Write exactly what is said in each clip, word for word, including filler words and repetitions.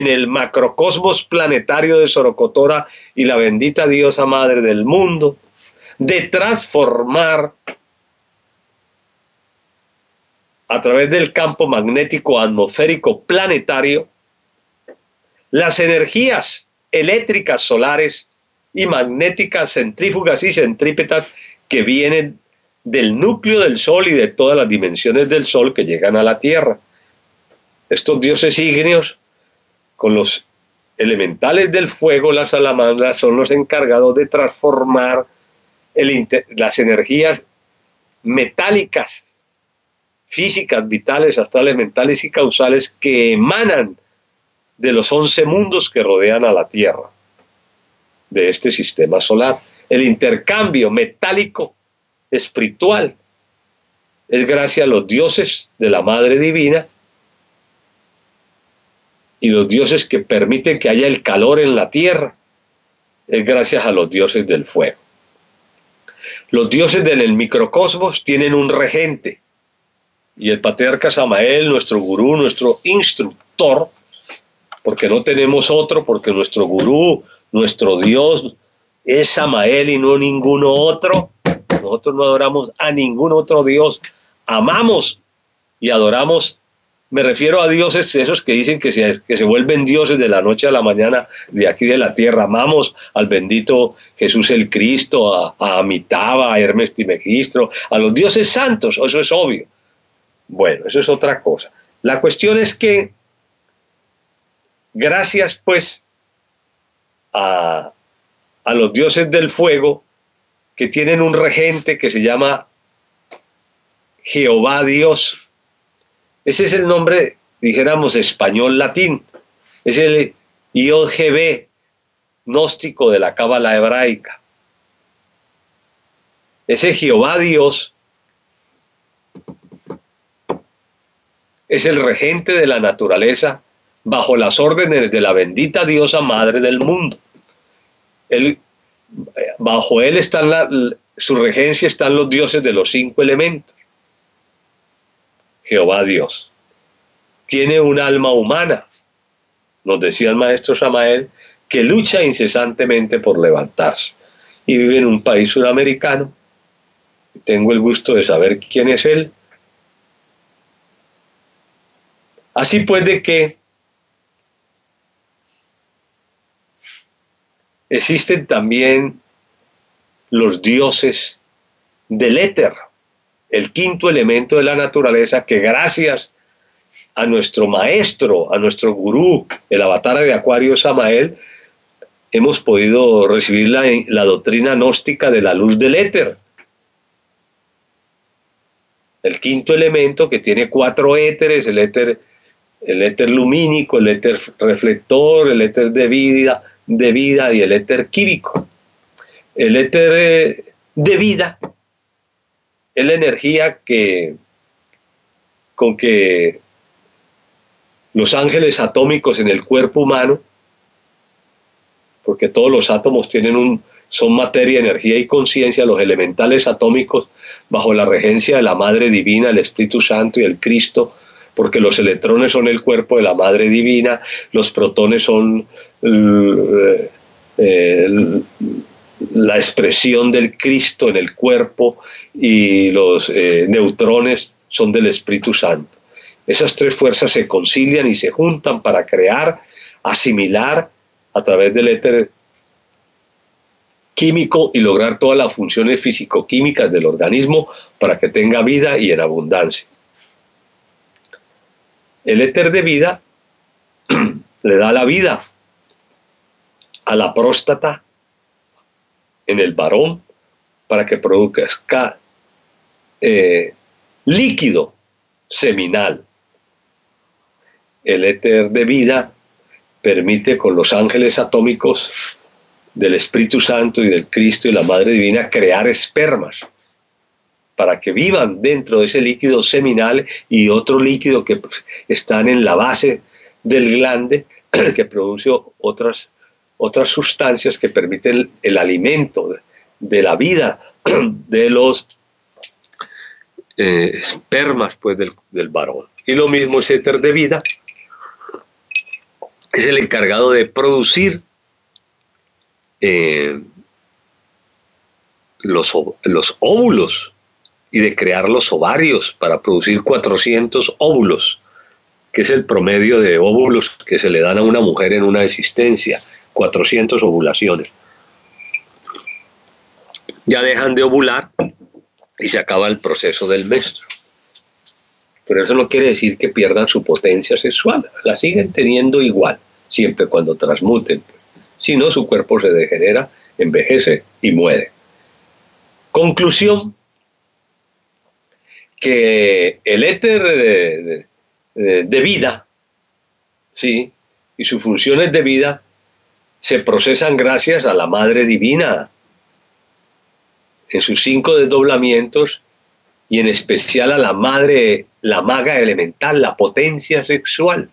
el macrocosmos planetario de Sorocotora y la bendita diosa madre del mundo, de transformar a través del campo magnético atmosférico planetario las energías eléctricas solares y magnéticas centrífugas y centrípetas que vienen del núcleo del Sol y de todas las dimensiones del Sol que llegan a la Tierra. Estos dioses ígneos, con los elementales del fuego, las salamandras, son los encargados de transformar el las energías metálicas, físicas, vitales, astrales, mentales y causales que emanan de los once mundos que rodean a la Tierra, de este sistema solar. El intercambio metálico espiritual es gracias a los dioses de la Madre Divina y los dioses que permiten que haya el calor en la tierra, es gracias a los dioses del fuego. Los dioses del microcosmos tienen un regente y el patriarca Samael, nuestro gurú, nuestro instructor, porque no tenemos otro, porque nuestro gurú, nuestro Dios es Samael y no ninguno otro. Nosotros no adoramos a ningún otro Dios, amamos y adoramos, me refiero a dioses esos que dicen que se, que se vuelven dioses de la noche a la mañana de aquí de la tierra. Amamos al bendito Jesús el Cristo, a, a Amitabha, a Hermes Trismegisto, a los dioses santos, eso es obvio. Bueno, eso es otra cosa. La cuestión es que gracias pues a, a los dioses del fuego, que tienen un regente que se llama Jehová Dios. Ese es el nombre, dijéramos, español latín. Es el Yod G B gnóstico de la cábala hebraica. Ese Jehová Dios es el regente de la naturaleza bajo las órdenes de la bendita diosa madre del mundo. Él Bajo él están la, su regencia están los dioses de los cinco elementos. Jehová Dios tiene un alma humana, nos decía el maestro Samael, que lucha incesantemente por levantarse y vive en un país sudamericano. Tengo el gusto de saber quién es él. Así pues, de que existen también los dioses del éter, el quinto elemento de la naturaleza, que gracias a nuestro maestro, a nuestro gurú, el avatar de Acuario Samael, hemos podido recibir la, la doctrina gnóstica de la luz del éter. El quinto elemento, que tiene cuatro éteres, el éter, el éter lumínico, el éter reflector, el éter de vida, de vida y el éter químico. El éter de vida es la energía que, con que los ángeles atómicos en el cuerpo humano, porque todos los átomos tienen un, son materia, energía y conciencia, los elementales atómicos bajo la regencia de la Madre Divina, el Espíritu Santo y el Cristo, porque los electrones son el cuerpo de la Madre Divina, los protones son eh, eh, la expresión del Cristo en el cuerpo y los eh, neutrones son del Espíritu Santo. Esas tres fuerzas se concilian y se juntan para crear, asimilar a través del éter químico y lograr todas las funciones físico-químicas del organismo para que tenga vida y en abundancia. El éter de vida le da la vida a la próstata en el varón para que produzca eh, líquido seminal. El éter de vida permite con los ángeles atómicos del Espíritu Santo y del Cristo y la Madre Divina crear espermas para que vivan dentro de ese líquido seminal y otro líquido que están en la base del glande que produce otras, otras sustancias que permiten el, el alimento de, de la vida de los eh, espermas pues, del, del varón. Y lo mismo es éter de vida, es el encargado de producir eh, los, los óvulos y de crear los ovarios para producir cuatrocientos óvulos, que es el promedio de óvulos que se le dan a una mujer en una existencia, cuatrocientas ovulaciones. Ya dejan de ovular y se acaba el proceso del menstruo. Pero eso no quiere decir que pierdan su potencia sexual, la siguen teniendo igual, siempre cuando transmuten. Si no, su cuerpo se degenera, envejece y muere. Conclusión, que el éter de, de, de vida, ¿sí?, y sus funciones de vida se procesan gracias a la Madre Divina, en sus cinco desdoblamientos, y en especial a la Madre, la maga elemental, la potencia sexual.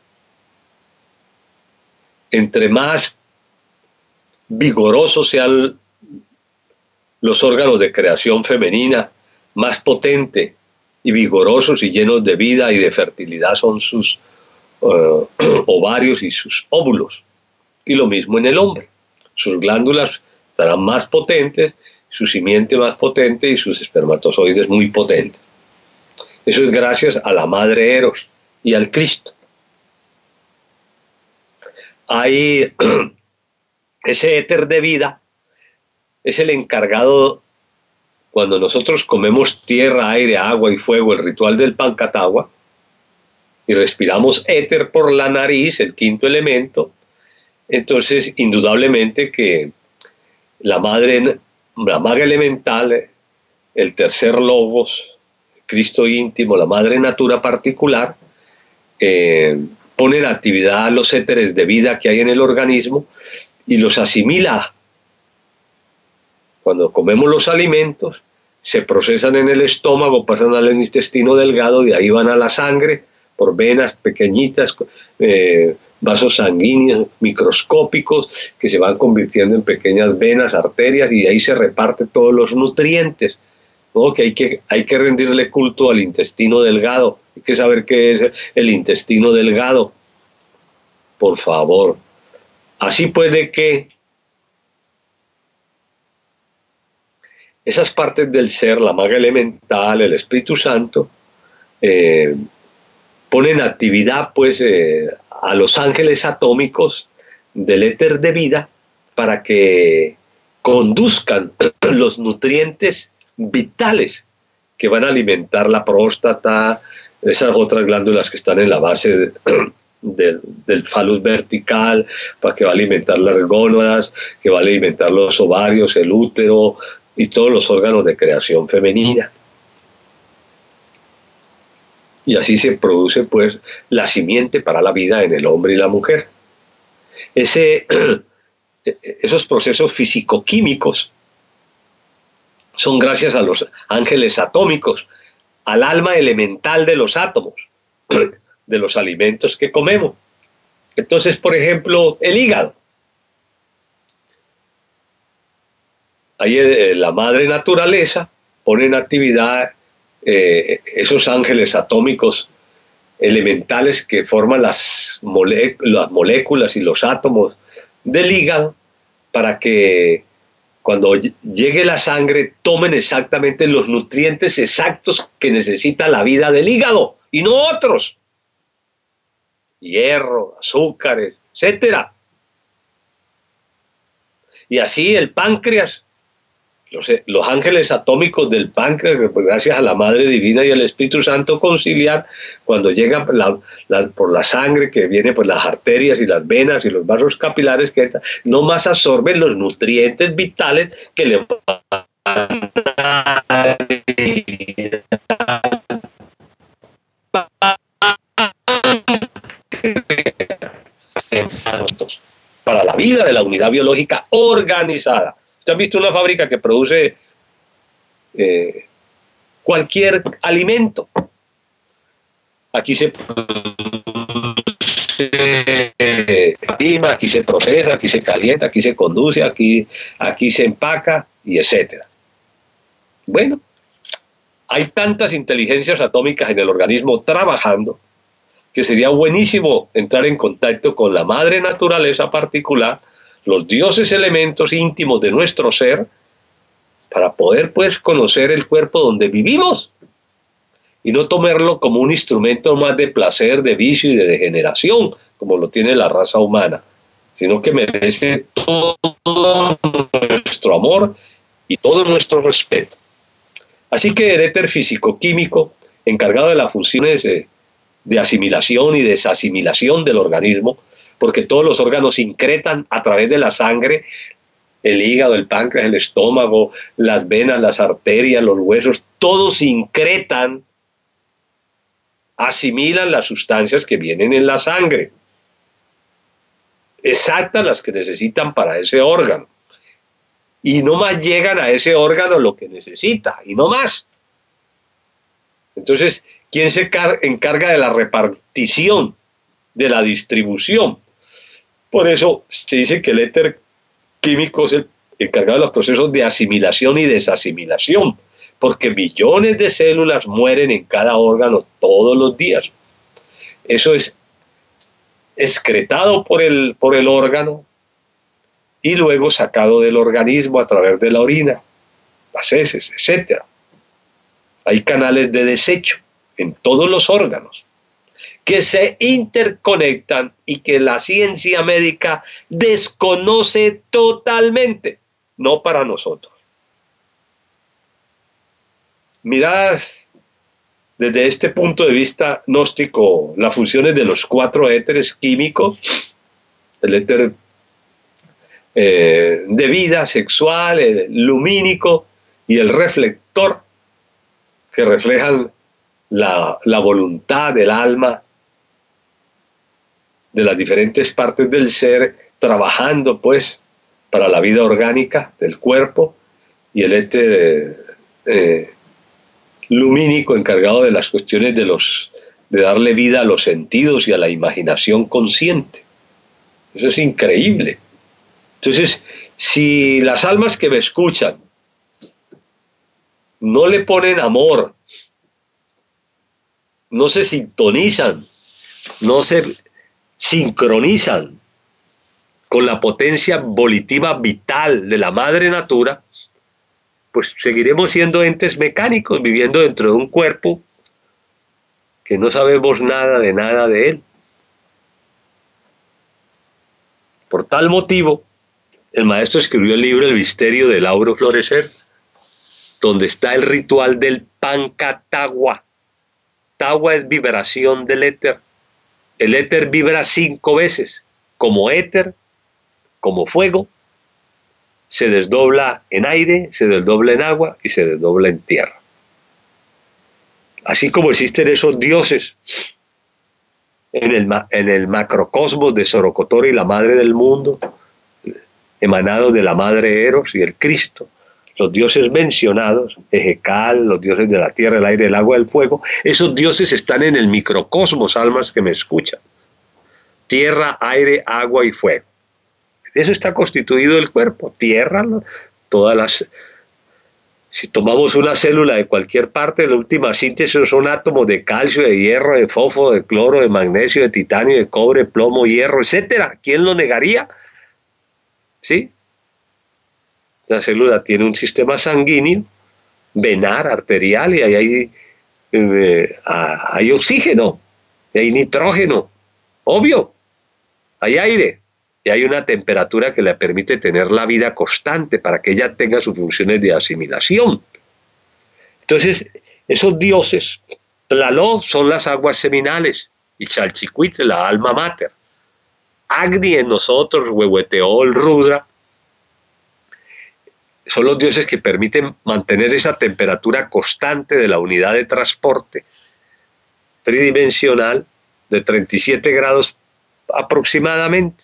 Entre más vigorosos sean los órganos de creación femenina, más potente y vigorosos y llenos de vida y de fertilidad son sus uh, ovarios y sus óvulos. Y lo mismo en el hombre. Sus glándulas estarán más potentes, su simiente más potente y sus espermatozoides muy potentes. Eso es gracias a la Madre Eros y al Cristo. Hay ese éter de vida, es el encargado, cuando nosotros comemos tierra, aire, agua y fuego, el ritual del Pancatagua, y respiramos éter por la nariz, el quinto elemento, entonces indudablemente que la madre, la maga elemental, el tercer logos, Cristo íntimo, la madre natura particular, eh, pone en actividad los éteres de vida que hay en el organismo y los asimila. Cuando comemos los alimentos, se procesan en el estómago, pasan al intestino delgado, de ahí van a la sangre por venas pequeñitas, eh, vasos sanguíneos microscópicos que se van convirtiendo en pequeñas venas, arterias, y ahí se reparten todos los nutrientes, ¿no? Que hay que, hay que rendirle culto al intestino delgado. Hay que saber qué es el intestino delgado, por favor. Así puede que esas partes del ser, la maga elemental, el Espíritu Santo, eh, ponen actividad pues eh, a los ángeles atómicos del éter de vida para que conduzcan los nutrientes vitales que van a alimentar la próstata, esas otras glándulas que están en la base de, del, del falus vertical, para que va a alimentar las gónadas, que va a alimentar los ovarios, el útero y todos los órganos de creación femenina. Y así se produce pues la simiente para la vida en el hombre y la mujer. Ese, esos procesos físico-químicos son gracias a los ángeles atómicos, al alma elemental de los átomos, de los alimentos que comemos. Entonces, por ejemplo, el hígado. Ahí eh, la madre naturaleza pone en actividad eh, esos ángeles atómicos elementales que forman las, mole las moléculas y los átomos del hígado, para que cuando llegue la sangre tomen exactamente los nutrientes exactos que necesita la vida del hígado y no otros. Hierro, azúcares, etcétera. Y así el páncreas, los, los ángeles atómicos del páncreas, gracias a la Madre Divina y al Espíritu Santo conciliar, cuando llega la, la, por la sangre que viene por las arterias y las venas y los vasos capilares, que no más absorben los nutrientes vitales que le van a para la vida de la unidad biológica organizada. ¿Usted ha visto una fábrica que produce eh, cualquier alimento? Aquí se produce, aquí se procesa, aquí se calienta, aquí se conduce, aquí, aquí se empaca, y etcétera. Bueno, hay tantas inteligencias atómicas en el organismo trabajando que sería buenísimo entrar en contacto con la madre naturaleza particular, los dioses elementos íntimos de nuestro ser, para poder pues conocer el cuerpo donde vivimos y no tomarlo como un instrumento más de placer, de vicio y de degeneración, como lo tiene la raza humana, sino que merece todo nuestro amor y todo nuestro respeto. Así que el éter físico-químico, encargado de las funciones de, de asimilación y desasimilación del organismo, porque todos los órganos incretan a través de la sangre, el hígado, el páncreas, el estómago, las venas, las arterias, los huesos, todos incretan, asimilan las sustancias que vienen en la sangre, exactas las que necesitan para ese órgano. Y no más llegan a ese órgano lo que necesita, y no más. Entonces, ¿quién se encarga de la repartición, de la distribución? Por eso se dice que el éter químico es el encargado de los procesos de asimilación y desasimilación, porque millones de células mueren en cada órgano todos los días. Eso es excretado por el, por el órgano y luego sacado del organismo a través de la orina, las heces, etcétera. Hay canales de desecho en todos los órganos que se interconectan y que la ciencia médica desconoce totalmente, no para nosotros. Mirad desde este punto de vista gnóstico las funciones de los cuatro éteres químicos, el éter eh, de vida sexual, el lumínico y el reflector, que reflejan la, la voluntad del alma de las diferentes partes del ser, trabajando pues para la vida orgánica del cuerpo, y el éter eh, lumínico encargado de las cuestiones de los de darle vida a los sentidos y a la imaginación consciente. Eso es increíble. Entonces, si las almas que me escuchan no le ponen amor, no se sintonizan, no se sincronizan con la potencia volitiva vital de la madre natura, pues seguiremos siendo entes mecánicos, viviendo dentro de un cuerpo que no sabemos nada de nada de él. Por tal motivo, el maestro escribió el libro El misterio del auro florecer, donde está el ritual del pancatagua. Tagua es vibración del éter. El éter vibra cinco veces, como éter, como fuego, se desdobla en aire, se desdobla en agua y se desdobla en tierra. Así como existen esos dioses en el, en el macrocosmos de Sorocotor y la madre del mundo, emanados de la madre Eros y el Cristo, los dioses mencionados, Ejecal, los dioses de la tierra, el aire, el agua, el fuego, esos dioses están en el microcosmos, almas que me escuchan. Tierra, aire, agua y fuego. De eso está constituido el cuerpo. Tierra, todas las... Si tomamos una célula de cualquier parte, la última síntesis son átomos de calcio, de hierro, de fósforo, de cloro, de magnesio, de titanio, de cobre, plomo, hierro, etcétera. ¿Quién lo negaría? ¿Sí? La célula tiene un sistema sanguíneo, venar, arterial, y ahí hay, eh, hay oxígeno, y hay nitrógeno, obvio, hay aire, y hay una temperatura que le permite tener la vida constante para que ella tenga sus funciones de asimilación. Entonces, esos dioses, Tlaloc son las aguas seminales, y Chalchicuitl la alma mater, Agni en nosotros, Huehueteol, Rudra, son los dioses que permiten mantener esa temperatura constante de la unidad de transporte tridimensional de treinta y siete grados aproximadamente.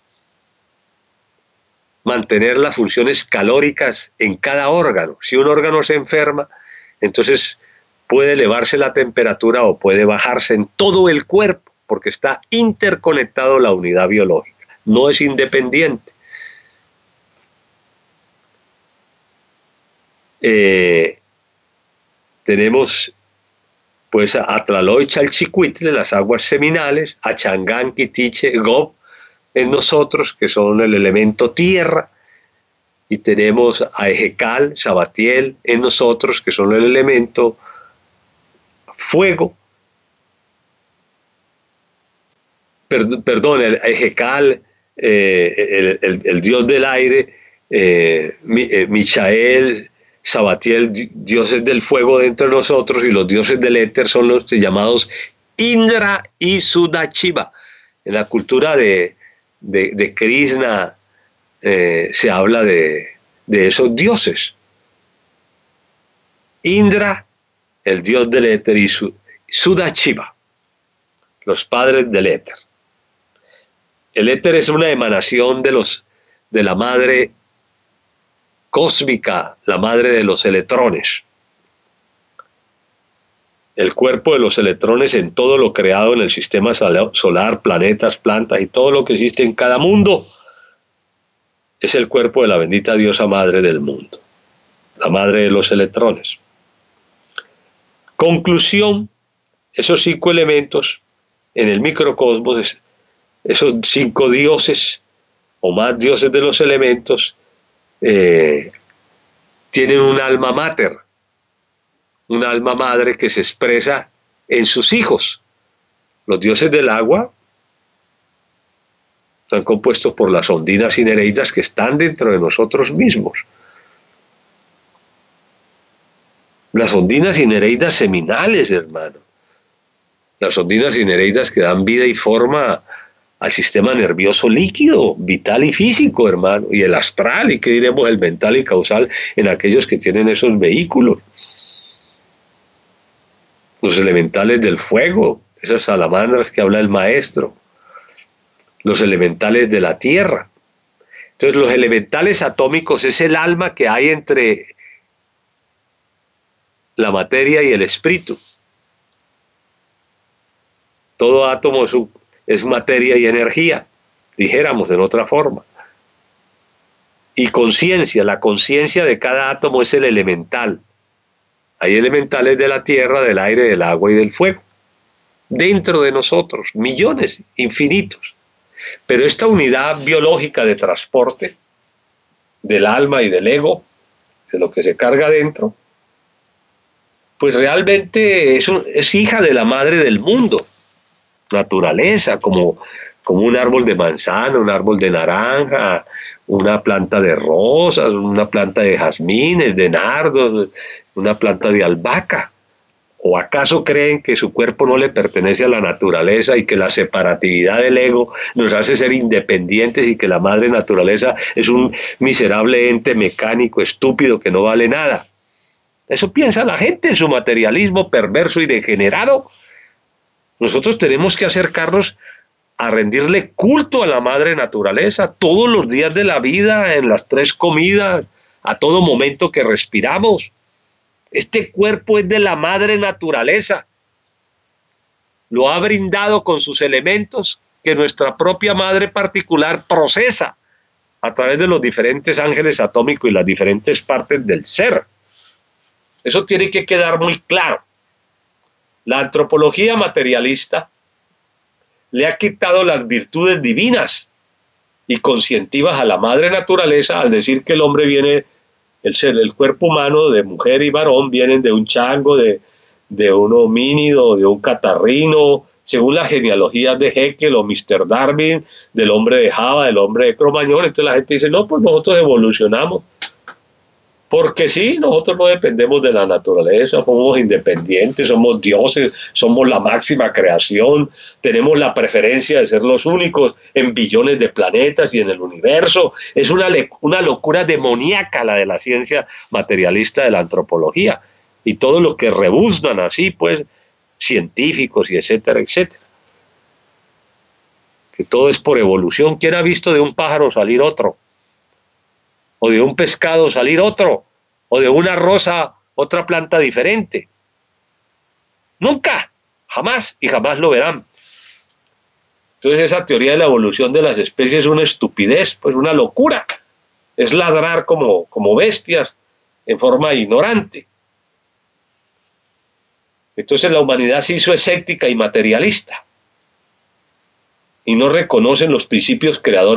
Mantener las funciones calóricas en cada órgano. Si un órgano se enferma, entonces puede elevarse la temperatura o puede bajarse en todo el cuerpo, porque está interconectado la unidad biológica, no es independiente. Eh, tenemos pues Atlaloy, Chalchicuitle, las aguas seminales, Achangán, Quitiche, Gob, en nosotros, que son el elemento tierra, y tenemos a Ejecal, Sabatiel, en nosotros, que son el elemento fuego, perdón, perdón el Ejecal, eh, el, el, el dios del aire, eh, Michael, Sabatiel, dioses del fuego dentro de nosotros, y los dioses del éter son los llamados Indra y Sudachiva. En la cultura de, de, de Krishna eh, se habla de, de esos dioses. Indra, el dios del éter, y Sudachiva, los padres del éter. El éter es una emanación de, los, de la madre cósmica, la madre de los electrones. El cuerpo de los electrones en todo lo creado en el sistema solar, planetas, plantas y todo lo que existe en cada mundo, es el cuerpo de la bendita diosa madre del mundo, la madre de los electrones. Conclusión, esos cinco elementos en el microcosmos, esos cinco dioses o más dioses de los elementos, Eh, tienen un alma mater, un alma madre que se expresa en sus hijos. Los dioses del agua están compuestos por las ondinas y nereidas que están dentro de nosotros mismos. Las ondinas y nereidas seminales, hermano. Las ondinas y nereidas que dan vida y forma al sistema nervioso líquido, vital y físico, hermano, y el astral, y qué diremos el mental y causal en aquellos que tienen esos vehículos. Los elementales del fuego, esas salamandras que habla el maestro, los elementales de la tierra. Entonces los elementales atómicos es el alma que hay entre la materia y el espíritu. Todo átomo es un es materia y energía, dijéramos en otra forma. Y conciencia, la conciencia de cada átomo es el elemental. Hay elementales de la tierra, del aire, del agua y del fuego. Dentro de nosotros, millones, infinitos. Pero esta unidad biológica de transporte del alma y del ego, de lo que se carga dentro, pues realmente es, un, es hija de la madre del mundo. Naturaleza, como, como un árbol de manzana, un árbol de naranja, una planta de rosas, una planta de jazmines, de nardos, una planta de albahaca. ¿O acaso creen que su cuerpo no le pertenece a la naturaleza y que la separatividad del ego nos hace ser independientes y que la madre naturaleza es un miserable ente mecánico estúpido que no vale nada? Eso piensa la gente en su materialismo perverso y degenerado. Nosotros tenemos que acercarnos a rendirle culto a la madre naturaleza todos los días de la vida, en las tres comidas, a todo momento que respiramos. Este cuerpo es de la madre naturaleza. Lo ha brindado con sus elementos que nuestra propia madre particular procesa a través de los diferentes ángeles atómicos y las diferentes partes del ser. Eso tiene que quedar muy claro. La antropología materialista le ha quitado las virtudes divinas y conscientivas a la madre naturaleza al decir que el hombre viene, el ser, el cuerpo humano de mujer y varón vienen de un chango, de, de un homínido, de un catarrino, según las genealogías de Haeckel o mister Darwin, del hombre de Java, del hombre de Cro-Magnon. Entonces la gente dice, no, pues nosotros evolucionamos. Porque sí, nosotros no dependemos de la naturaleza, somos independientes, somos dioses, somos la máxima creación, tenemos la preferencia de ser los únicos en billones de planetas y en el universo. Es una, una locura demoníaca la de la ciencia materialista de la antropología. Y todos los que rebuznan así, pues, científicos y etcétera, etcétera. Que todo es por evolución. ¿Quién ha visto de un pájaro salir otro? O de un pescado salir otro, o de una rosa otra planta diferente. Nunca, jamás y jamás lo verán. Entonces esa teoría de la evolución de las especies es una estupidez, pues una locura. Es ladrar como, como bestias en forma ignorante. Entonces la humanidad se hizo escéptica y materialista y no reconocen los principios creadores